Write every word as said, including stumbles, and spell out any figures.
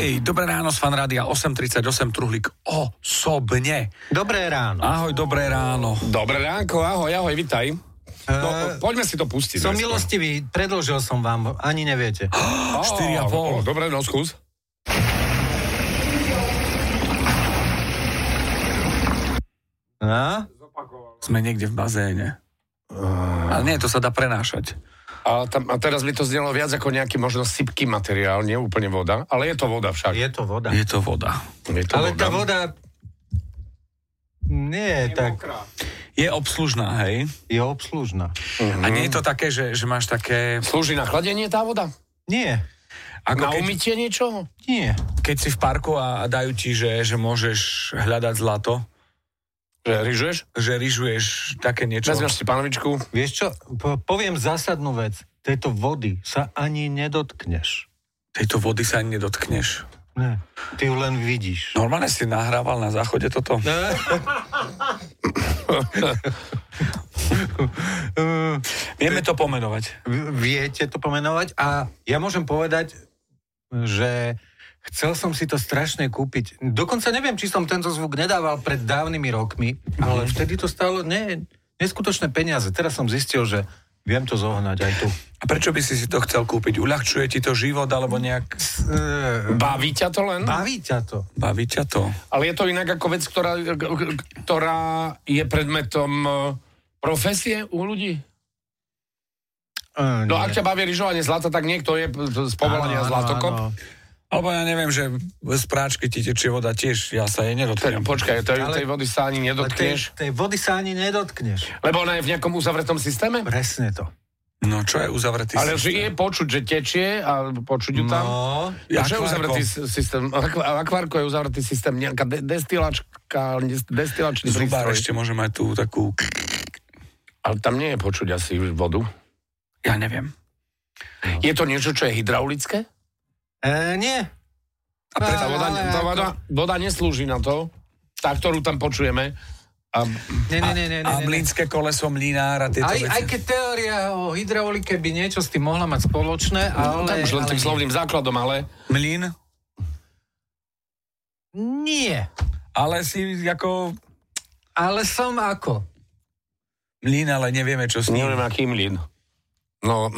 Hej, dobré ráno z Fan Rádia osem tridsaťosem, Truhlík osobne. Dobré ráno. Ahoj, dobré ráno. Dobré ránko, ahoj, ahoj, vitaj. No, uh, poďme si to pustiť. Som milostivý, predĺžil som vám, ani neviete. štyri a pol. Dobre, no skús. No? Sme niekde v bazéne. Uh... Ale nie, to sa dá prenášať. A, tam, a teraz mi to znelo viac ako nejaký možno sypký materiál, nie úplne voda, ale je to voda však. Je to voda. Je to voda. Je to ale voda. tá voda nie je tak... Je obslužná, hej? Je obslužná. Uh-huh. A nie je to také, že, že máš také... Slúži na chladenie tá voda? Nie. Ako na keď, umytie niečoho? Nie. Keď si v parku a, a dajú ti, že, že môžeš hľadať zlato. Že ryžuješ? Že ryžuješ také niečo. Vezmeš si panovičku. Vieš čo, po, poviem zásadnú vec. Tejto vody sa ani nedotkneš. Tejto vody sa ani nedotkneš. Ne. Ty ju len vidíš. Normálne si nahrával na záchode toto? Vieme to pomenovať. Viete to pomenovať a ja môžem povedať, že chcel som si to strašne kúpiť. Dokonca neviem, či som tento zvuk nedával pred dávnymi rokmi, ale vtedy to stálo ne, neskutočné peniaze. Teraz som zistil, že viem to zohnať aj tu. A prečo by si si to chcel kúpiť? Uľahčuje ti to život, alebo nejak... Baví ťa to len? Baví ťa to. Baví ťa to. Ale je to inak ako vec, ktorá, ktorá je predmetom profesie u ľudí? Uh, no ak ťa baví ryžovanie zlata, tak niekto je z povolania zlatokop. Alebo ja neviem, že z práčky ti tečie voda tiež, ja sa jej nedotknem. Počkaj, tej, tej vody sa ani nedotkneš. Tej, tej vody sa ani nedotkneš. Lebo ona je v nejakom uzavretom systéme? Presne to. No čo je uzavretý ale systém? Ale je počuť, že tečie a počuť ju tam? No. A čo je uzavretý systém? V akvárku je uzavretý systém, nejaká de- destilačka, destilačný Zubár prístroj. ešte môže mať tú takú... Ale tam nie je počuť asi vodu. Ja neviem. No. Je to niečo, čo je hydraulické? E, nie. A pre tá voda, tá voda, voda neslúži na to, tá, ktorú tam počujeme. A, nie, nie, nie, nie, a mlynské koleso, mlynár a tieto aj, veci. aj keď teória o hydraulike by niečo s tým mohla mať spoločné, ale... No, tak už len tým slovným základom, ale... Mlyn? Nie. Ale si ako... Ale som ako? Mlyn, ale nevieme, čo s ním. Neviem, aký mlyn. No,